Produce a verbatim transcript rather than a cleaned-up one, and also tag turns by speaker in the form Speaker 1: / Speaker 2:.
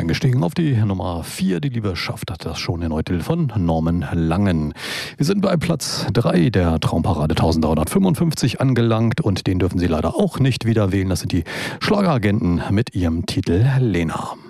Speaker 1: eingestiegen auf die Nummer vier. Die Liebe schafft das schon in Neutil von Norman Langen. Wir sind bei Platz drei der Traumparade dreizehnhundertfünfundfünfzig angelangt und den dürfen Sie leider auch nicht wieder wählen. Das sind die Schlageragenten mit ihrem Titel Lena.